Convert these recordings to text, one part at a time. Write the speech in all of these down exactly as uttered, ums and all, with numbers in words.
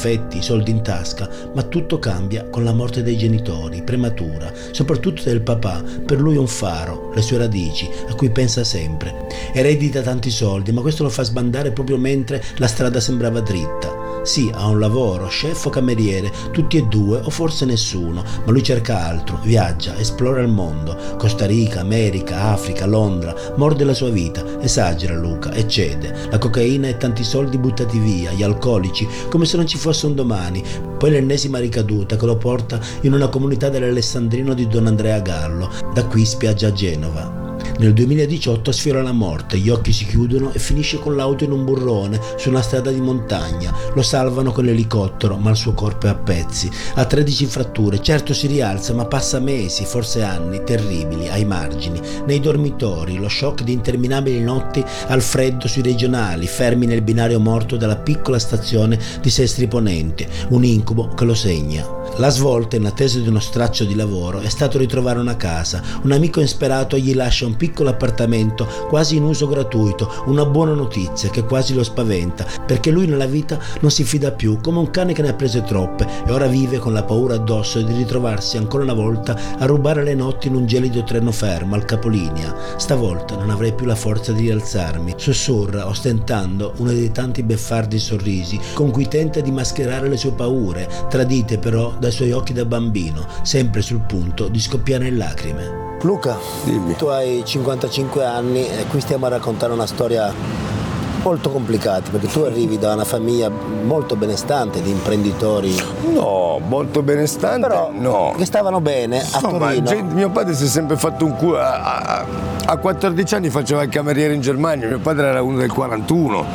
affetti, soldi in tasca, ma tutto cambia con la morte dei genitori, prematura, soprattutto del papà, per lui un faro, le sue radici, a cui pensa sempre. Eredita tanti soldi, ma questo lo fa sbandare proprio mentre la strada sembrava dritta. Sì, ha un lavoro, chef o cameriere, tutti e due o forse nessuno, ma lui cerca altro, viaggia, esplora il mondo, Costa Rica, America, Africa, Londra, morde la sua vita, esagera Luca e cede, la cocaina e tanti soldi buttati via, gli alcolici, come se non ci fosse un domani, poi l'ennesima ricaduta che lo porta in una comunità dell'Alessandrino di Don Andrea Gallo, da qui spiaggia a Genova. Nel duemiladiciotto sfiora la morte, gli occhi si chiudono e finisce con l'auto in un burrone su una strada di montagna. Lo salvano con l'elicottero, ma il suo corpo è a pezzi. Ha tredici fratture, certo si rialza, ma passa mesi, forse anni, terribili, ai margini, nei dormitori, lo shock di interminabili notti al freddo sui regionali, fermi nel binario morto della piccola stazione di Sestri Ponente, un incubo che lo segna. La svolta, in attesa di uno straccio di lavoro, è stato ritrovare una casa. Un amico insperato gli lascia un piccolo appartamento quasi in uso gratuito, una buona notizia che quasi lo spaventa, perché lui nella vita non si fida più, come un cane che ne ha prese troppe, e ora vive con la paura addosso di ritrovarsi ancora una volta a rubare le notti in un gelido treno fermo al capolinea. Stavolta non avrei più la forza di rialzarmi, sussurra, ostentando uno dei tanti beffardi sorrisi con cui tenta di mascherare le sue paure, tradite però dai suoi occhi da bambino, sempre sul punto di scoppiare in lacrime. Luca, dimmi. Tu hai cinquantacinque anni e qui stiamo a raccontare una storia molto complicata, perché tu arrivi da una famiglia molto benestante di imprenditori. No, molto benestante, però no. Che stavano bene a no, Torino. Ma gente, mio padre si è sempre fatto un culo. A, a, a quattordici anni faceva il cameriere in Germania, mio padre era uno del quarantuno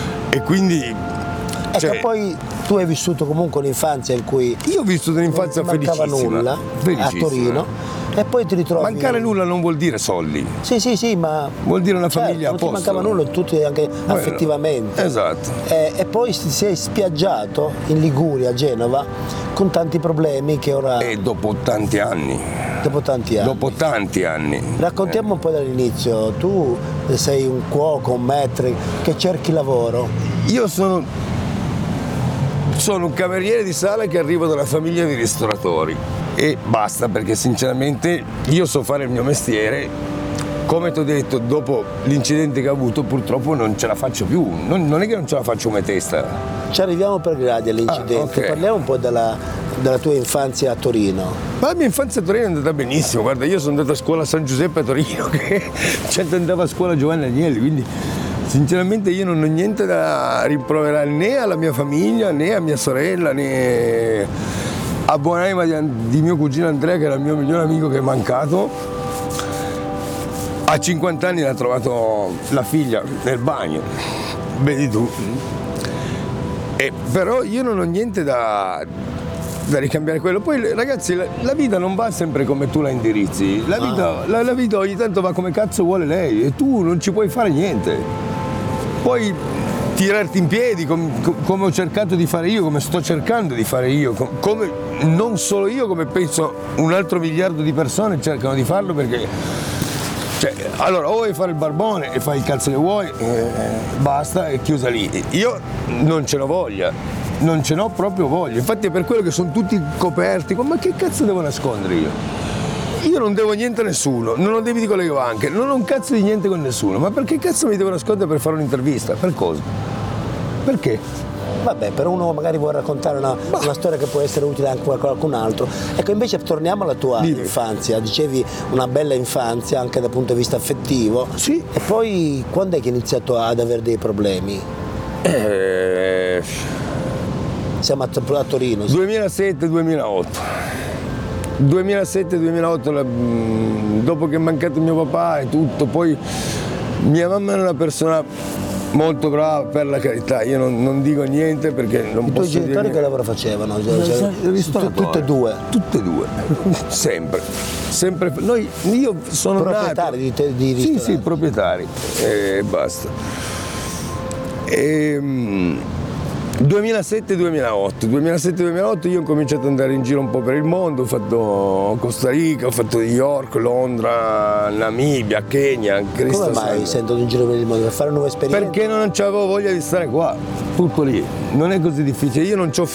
e quindi... Ecco, cioè, poi tu hai vissuto comunque un'infanzia in cui io ho vissuto un'infanzia non ti mancava felicissima, nulla felicissima. a Torino, e poi ti ritrovi. Mancare nulla non vuol dire soldi. Sì, sì, sì, ma vuol dire una certo, famiglia a non posto. Non ti mancava nulla, tutti anche Bueno, affettivamente. Esatto. E, e poi ti sei spiaggiato in Liguria, a Genova, con tanti problemi che ora. E dopo tanti anni. Dopo tanti anni. Dopo tanti anni. Raccontiamo eh. un po' dall'inizio. Tu sei un cuoco, un maître che cerchi lavoro. Io sono. Sono un cameriere di sala che arriva da una famiglia di ristoratori e basta, perché sinceramente io so fare il mio mestiere. Come ti ho detto, dopo l'incidente che ho avuto purtroppo non ce la faccio più, non, non è che non ce la faccio come testa. Ci arriviamo per gradi all'incidente, ah, okay. Parliamo un po' della, della tua infanzia a Torino. Ma la mia infanzia a Torino è andata benissimo, guarda, io sono andato a scuola a San Giuseppe a Torino, che gente andava a scuola a Giovanni Agnelli, quindi sinceramente io non ho niente da rimproverare né alla mia famiglia, né a mia sorella, né a buonanima di, di mio cugino Andrea, che era il mio migliore amico, che è mancato. A cinquanta anni l'ha trovato la figlia nel bagno, vedi tu. E però io non ho niente da, da ricambiare quello. Poi ragazzi, la, la vita non va sempre come tu la indirizzi, la vita, la, la vita ogni tanto va come cazzo vuole lei e tu non ci puoi fare niente. Puoi tirarti in piedi com, com, come ho cercato di fare io, come sto cercando di fare io, com, come non solo io, come penso un altro miliardo di persone cercano di farlo, perché cioè, allora o vuoi fare il barbone e fai il cazzo che vuoi, eh, basta, è chiusa lì. Io non ce l'ho voglia, non ce n'ho proprio voglia, infatti è per quello che sono tutti coperti, ma che cazzo devo nascondere io? Io non devo niente a nessuno, non ho debiti con le banche, non ho un cazzo di niente con nessuno, ma perché cazzo mi devo nascondere per fare un'intervista? Per cosa? Perché? Vabbè, per uno magari vuole raccontare una, una storia che può essere utile anche a qualcun altro. Ecco, invece torniamo alla tua Dimmi. infanzia, dicevi una bella infanzia anche dal punto di vista affettivo. Sì. E poi quando è che hai iniziato ad avere dei problemi? Eh... Siamo a, a Torino. duemilasette duemilaotto. duemilasette duemilaotto, dopo che è mancato mio papà e tutto, poi mia mamma era una persona molto brava, per la carità, io non, non dico niente perché non I posso tuoi genitori dire... che lavoro facevano? Cioè, cioè, tutte e due? Tutte e due, sempre, sempre. Noi, io sono proprietari nato... di, te, di ristoranti? Sì, sì, proprietari, e basta. E, duemilasette duemilaotto, duemilasette duemilaotto io ho cominciato ad andare in giro un po' per il mondo, ho fatto Costa Rica, ho fatto New York, Londra, Namibia, Kenya, Cristo Come mai sei andato in giro per il mondo? Per fare nuove esperienze? Perché non avevo voglia di stare qua, tutto lì, non è così difficile, io non c'ho